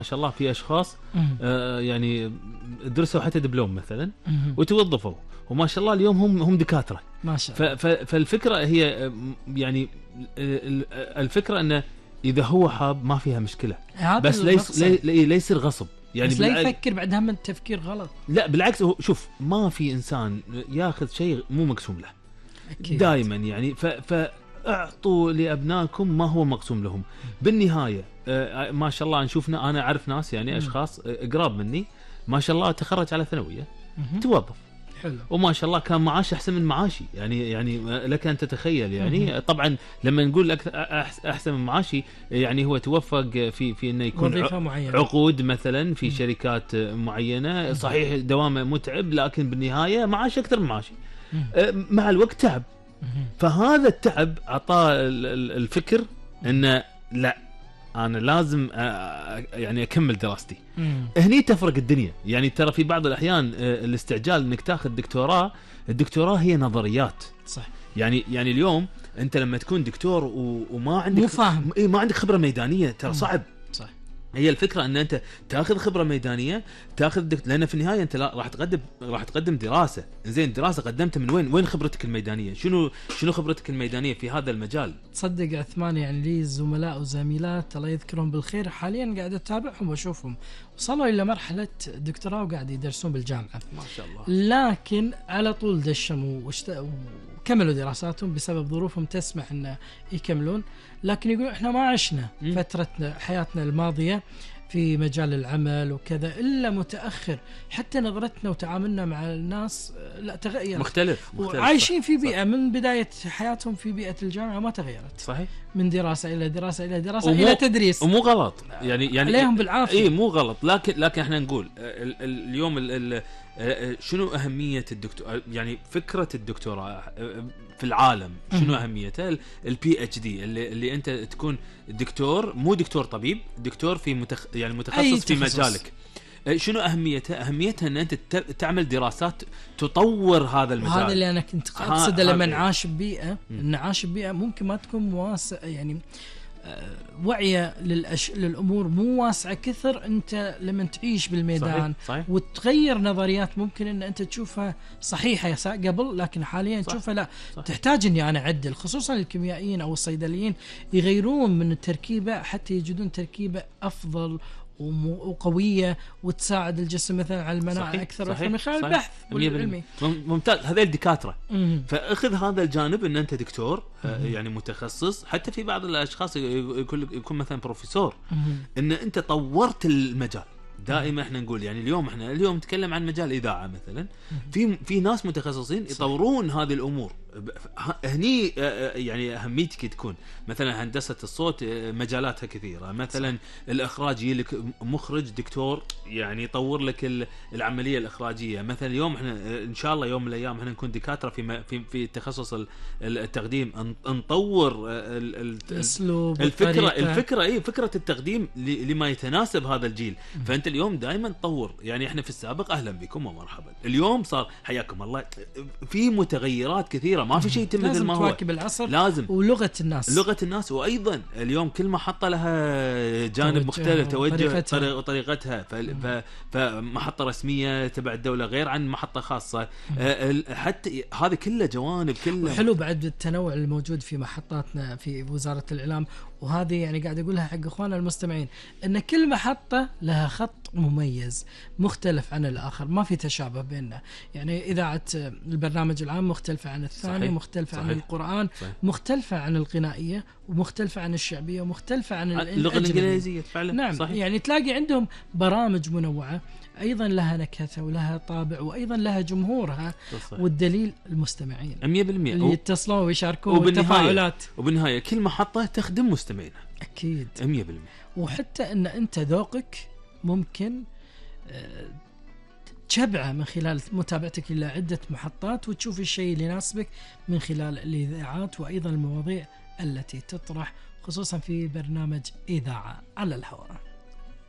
شاء الله في اشخاص يعني درسوا حتى دبلوم مثلا وتوظفوا، وما شاء الله اليوم هم دكاتره ما شاء الله. فالفكره هي يعني الفكره انه اذا هو حاب ما فيها مشكله، بس لا يصير غصب يعني، بس لا يفكر بعد هم التفكير غلط. لا بالعكس، شوف ما في انسان ياخذ شيء مو مقسوم له دائما يعني، فاعطوا لابنائكم ما هو مقسوم لهم. بالنهايه ما شاء الله نشوفنا، انا اعرف ناس يعني اشخاص قراب مني ما شاء الله تخرج على ثانويه توظف حلو، وما شاء الله كان معاش احسن من معاشي يعني لك ان تتخيل يعني. طبعا لما نقول لك احسن من معاشي يعني هو توفق في انه يكون عقود مثلا في شركات معينه، صحيح دوامه متعب لكن بالنهايه معاش اكثر من معاشي. مع الوقت تعب، فهذا التعب اعطاه الفكر انه لا انا لازم يعني اكمل دراستي. هني تفرق الدنيا يعني. ترى في بعض الاحيان الاستعجال انك تاخذ الدكتوراه هي نظريات صح يعني اليوم انت لما تكون دكتور وما عندك ما عندك خبره ميدانيه ترى صعب. صح، هي الفكره ان انت تاخذ خبره ميدانيه، لان في النهايه انت راح تقدم دراسه. زين الدراسه قدمتها من وين خبرتك الميدانيه؟ شنو خبرتك الميدانيه في هذا المجال؟ تصدق عثمان يعني لي زملاء وزميلات الله يذكرهم بالخير حاليا قاعد اتابعهم واشوفهم وصلوا الى مرحله دكتوراه وقاعد يدرسون بالجامعه ما شاء الله، لكن على طول دشموا وكملوا دراساتهم بسبب ظروفهم تسمح ان يكملون، لكن يقولون احنا ما عشنا فترتنا حياتنا الماضيه في مجال العمل وكذا الا متاخر، حتى نظرتنا وتعاملنا مع الناس لا تغير مختلف عايشين في بيئه من بدايه حياتهم في بيئه الجامعه ما تغيرت. صحيح، من دراسه الى دراسه الى دراسه الى تدريس، ومو غلط يعني عليهم بالعافيه. مو غلط، لكن احنا نقول اليوم شنو اهميه الدكتور يعني فكره الدكتوراه في العالم، شنو اهميتها؟ البي اتش دي اللي انت تكون دكتور، مو دكتور طبيب، دكتور في يعني متخصص في مجالك. شنو اهميتها ان انت تعمل دراسات تطور هذا المجال. هذا اللي انا كنت اقصد لما نعاش ببيئه، نعاش ببيئه ممكن ما تكون واسع يعني وعيه للامور مو واسعه كثر. انت لما تعيش بالميدان صحيح. وتغير نظريات ممكن ان انت تشوفها صحيحه قبل، لكن حاليا تشوفها لا صح. تحتاج اني انا اعدل، خصوصا الكيميائيين او الصيدليين يغيرون من التركيبه حتى يجدون تركيبه افضل وقويه وتساعد الجسم مثلا على المناعه صحيح. اكثر صحيح. من خلال البحث والعلمي. ممتاز، هذول الدكاتره. فاخذ هذا الجانب ان انت دكتور يعني متخصص، حتى في بعض الاشخاص يكون مثلا بروفيسور، ان انت طورت المجال. دائما احنا نقول يعني اليوم نتكلم عن مجال الاذاعه مثلا، في ناس متخصصين يطورون هذه الامور. هني يعني اهميتك تكون مثلا هندسه الصوت مجالاتها كثيره، مثلا الاخراج يجي لك مخرج دكتور يعني يطور لك العمليه الاخراجيه. مثلا اليوم احنا ان شاء الله يوم من الايام احنا نكون دكاتره في تخصص التقديم، نطور الفكره فكره التقديم لما يتناسب هذا الجيل. فانت اليوم دائما تطور يعني. احنا في السابق اهلا بكم ومرحبا، اليوم صار حياكم الله في متغيرات كثيره، ما في شيء يتم مثل ما هو. تواكب العصر لازم، ولغه الناس، وايضا اليوم كل محطه لها جانب مختلف، توجه طريقتها. فمحطه رسميه تبع الدوله غير عن محطه خاصه. حتى هذه كلها جوانب كلها حلو. بعد التنوع الموجود في محطاتنا في وزاره الاعلام، وهذه يعني قاعد اقولها حق اخواننا المستمعين ان كل محطه لها خط مميز مختلف عن الآخر، ما في تشابه بيننا. يعني إذاعة البرنامج العام مختلفة عن الثاني صحيح. مختلفة صحيح. عن القرآن صحيح. مختلفة عن الغنائية، ومختلفة عن الشعبية، ومختلفة عن اللغة الإنجليزية فعلا. نعم صحيح. يعني تلاقي عندهم برامج منوعة أيضا لها نكهة ولها طابع وأيضا لها جمهورها صحيح. والدليل المستمعين 100% اللي يتصلون ويشاركون والتفاعلات، وبالنهاية كل محطة تخدم مستمعينها أكيد 100%. وحتى أن أنت ذوقك ممكن تشبعه من خلال متابعتك إلى عدة محطات، وتشوف الشيء اللي يناسبك من خلال الإذاعات وأيضا المواضيع التي تطرح خصوصا في برنامج إذاعة على الهواء.